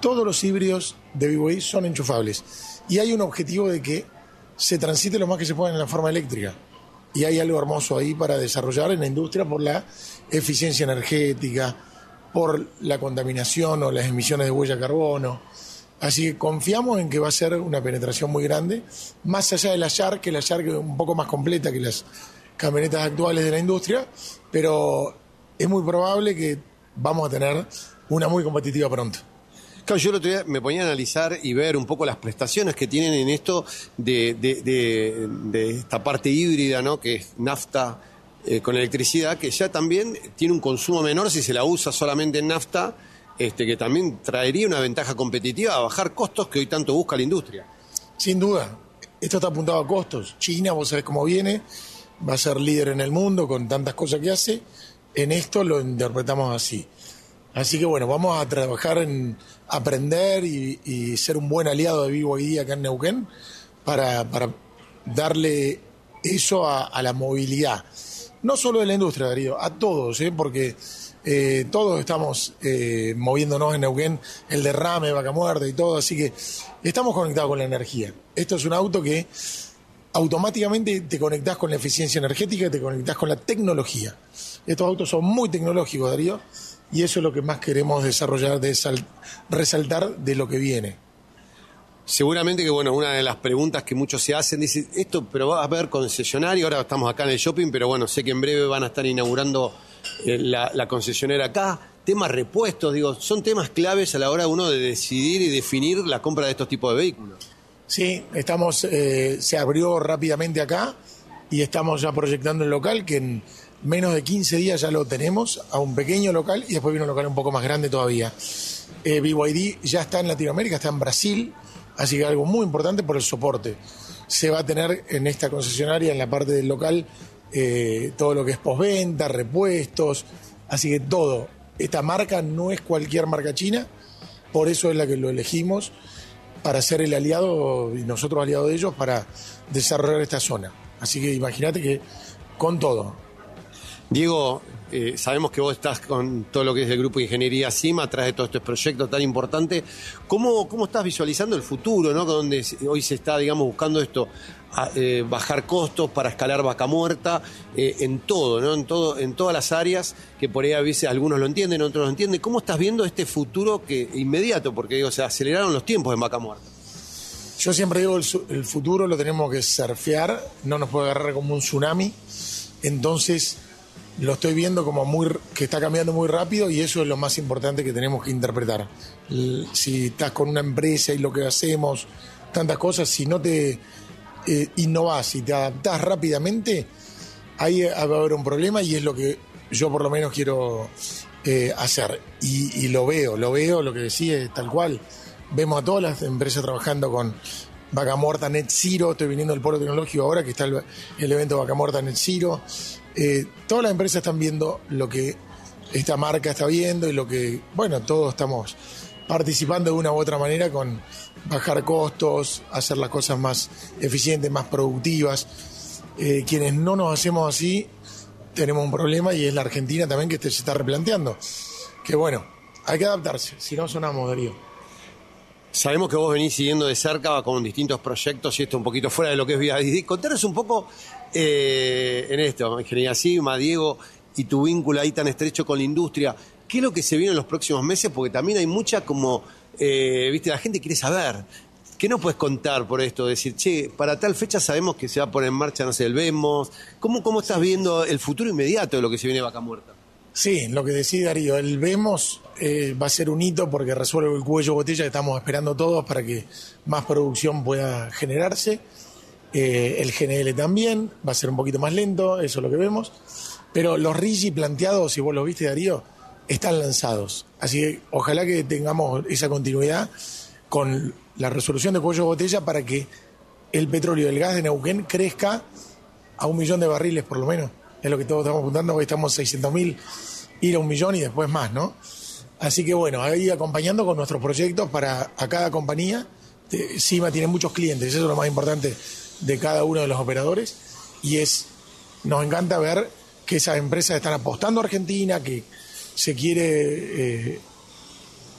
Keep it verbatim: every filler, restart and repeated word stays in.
todos los híbridos de B Y D son enchufables. Y hay un objetivo de que se transite lo más que se pueda en la forma eléctrica. Y hay algo hermoso ahí para desarrollar en la industria por la eficiencia energética, por la contaminación o las emisiones de huella de carbono. Así que confiamos en que va a ser una penetración muy grande, más allá de la Shark, que la Shark es un poco más completa que las camionetas actuales de la industria, pero es muy probable que vamos a tener una muy competitiva pronto. Claro, yo el otro día me ponía a analizar y ver un poco las prestaciones que tienen en esto de, de, de, de esta parte híbrida, ¿no? Que es nafta eh, con electricidad, que ya también tiene un consumo menor si se la usa solamente en nafta, este, que también traería una ventaja competitiva a bajar costos que hoy tanto busca la industria. Sin duda, esto está apuntado a costos. China, vos sabés cómo viene, va a ser líder en el mundo con tantas cosas que hace. En esto lo interpretamos así. Así que bueno, vamos a trabajar en aprender y, y ser un buen aliado de B Y D acá en Neuquén para, para darle eso a, a la movilidad. No solo de la industria, Darío, a todos, ¿eh? Porque eh, todos estamos eh, moviéndonos en Neuquén, el derrame, Vaca Muerta y todo, así que estamos conectados con la energía. Esto es un auto que automáticamente te conectás con la eficiencia energética y te conectás con la tecnología. Estos autos son muy tecnológicos, Darío, y eso es lo que más queremos desarrollar, de sal- resaltar de lo que viene. Seguramente que, bueno, una de las preguntas que muchos se hacen, dice, esto, pero va a haber concesionario, ahora estamos acá en el shopping, pero bueno, sé que en breve van a estar inaugurando eh, la, la concesionaria acá, temas repuestos, digo, son temas claves a la hora uno de decidir y definir la compra de estos tipos de vehículos. Sí, estamos, eh, se abrió rápidamente acá y estamos ya proyectando el local, que en menos de quince días ya lo tenemos, a un pequeño local, y después viene un local un poco más grande todavía. Eh, B Y D ya está en Latinoamérica, está en Brasil, así que algo muy importante por el soporte. Se va a tener en esta concesionaria, en la parte del local, eh, todo lo que es postventa, repuestos, así que todo. Esta marca no es cualquier marca china, por eso es la que lo elegimos, para ser el aliado y nosotros aliados de ellos para desarrollar esta zona. Así que imagínate que con todo. Diego, eh, sabemos que vos estás con todo lo que es el Grupo de Ingeniería CIMA, atrás de todo este proyecto tan importante. ¿Cómo, cómo estás visualizando el futuro, ¿no? Donde hoy se está, digamos, buscando esto, a, eh, bajar costos para escalar Vaca Muerta, eh, en todo, ¿no? En todo, en todas las áreas, que por ahí a veces algunos lo entienden, otros lo entienden. ¿Cómo estás viendo este futuro que inmediato? Porque, digo, se aceleraron los tiempos en Vaca Muerta. Yo siempre digo, el, el futuro lo tenemos que surfear, no nos puede agarrar como un tsunami. Entonces lo estoy viendo como muy que está cambiando muy rápido, y eso es lo más importante que tenemos que interpretar. Si estás con una empresa y lo que hacemos, tantas cosas, si no te eh, innovás y te adaptás rápidamente, ahí va a haber un problema, y es lo que yo por lo menos quiero eh, hacer. Y, y lo veo, lo veo, lo que decía es tal cual. Vemos a todas las empresas trabajando con Vaca Muerta Net Zero. Estoy viniendo del Polo Tecnológico ahora, que está el, el evento Vaca Muerta Net Zero. Eh, todas las empresas están viendo lo que esta marca está viendo y lo que, bueno, todos estamos participando de una u otra manera con bajar costos, hacer las cosas más eficientes, más productivas. Eh, quienes no nos hacemos así, tenemos un problema, y es la Argentina también, que se está replanteando. Que bueno, hay que adaptarse, si no sonamos, Darío. Sabemos que vos venís siguiendo de cerca con distintos proyectos, y esto un poquito fuera de lo que es B Y D. Contanos un poco eh, en esto, Ingeniería CIMA, Diego, y tu vínculo ahí tan estrecho con la industria. ¿Qué es lo que se viene en los próximos meses? Porque también hay mucha como, eh, viste, la gente quiere saber. ¿Qué nos puedes contar por esto? Decir, che, para tal fecha sabemos que se va a poner en marcha, no sé, el Vemos. ¿Cómo, cómo estás viendo el futuro inmediato de lo que se viene de Vaca Muerta? Sí, lo que decía Darío, el Vemos eh, va a ser un hito porque resuelve el cuello botella que estamos esperando todos para que más producción pueda generarse. Eh, el G N L también va a ser un poquito más lento, eso es lo que vemos. Pero los Rigi planteados, si vos los viste, Darío, están lanzados. Así que ojalá que tengamos esa continuidad con la resolución de cuello botella para que el petróleo y el gas de Neuquén crezca a un millón de barriles por lo menos. Es lo que todos estamos apuntando, hoy estamos seiscientos mil, ir a un millón y después más, ¿no? Así que bueno, ahí acompañando con nuestros proyectos para a cada compañía. CIMA tiene muchos clientes, eso es lo más importante de cada uno de los operadores, y es, nos encanta ver que esas empresas están apostando a Argentina, que se quiere eh,